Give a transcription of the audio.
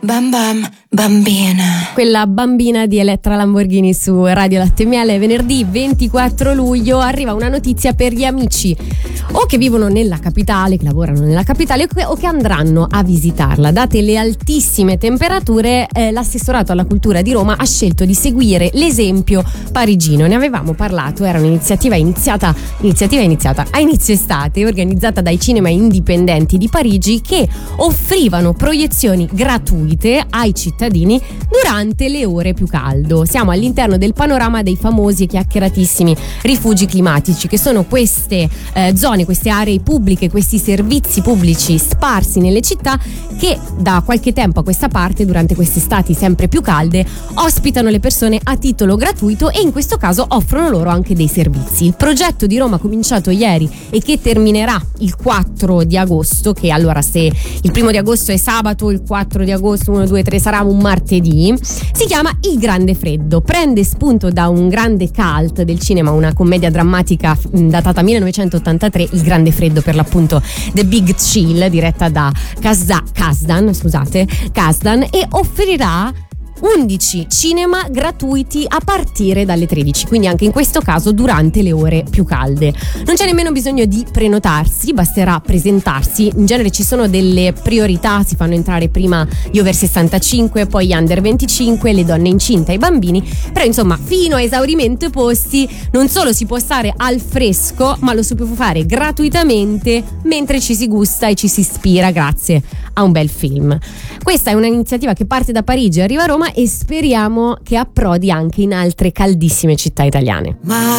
Bam bam, bambina. Quella bambina di Elettra Lamborghini su Radio Latte e Miele. Venerdì 24 luglio arriva una notizia per gli amici o che vivono nella capitale, che lavorano nella capitale o che andranno a visitarla. Date le altissime temperature, l'assessorato alla cultura di Roma ha scelto di seguire l'esempio parigino. Ne avevamo parlato, era un'iniziativa iniziata a inizio estate, organizzata dai cinema indipendenti di Parigi, che offrivano proiezioni gratuite ai cittadini durante le ore più caldo. Siamo all'interno del panorama dei famosi e chiacchieratissimi rifugi climatici, che sono queste zone, queste aree pubbliche, questi servizi pubblici sparsi nelle città che da qualche tempo a questa parte, durante queste estati sempre più calde, ospitano le persone a titolo gratuito e in questo caso offrono loro anche dei servizi. Il progetto di Roma ha cominciato ieri e che terminerà il 4 di agosto, che allora se il 1 di agosto è sabato, il 4 di agosto 1, 2, 3 sarà un martedì, si chiama Il Grande Freddo. Prende spunto da un grande cult del cinema, una commedia drammatica datata 1983, Il Grande Freddo, per l'appunto The Big Chill, diretta da Kasdan, e offrirà 11 cinema gratuiti a partire dalle 13, quindi anche in questo caso durante le ore più calde. Non c'è nemmeno bisogno di prenotarsi, basterà presentarsi. In genere ci sono delle priorità, si fanno entrare prima gli over 65, poi gli under 25, le donne incinte e i bambini, però insomma fino a esaurimento posti non solo si può stare al fresco, ma lo si può fare gratuitamente mentre ci si gusta e ci si ispira grazie a un bel film. Questa è un'iniziativa che parte da Parigi e arriva a Roma e speriamo che approdi anche in altre caldissime città italiane.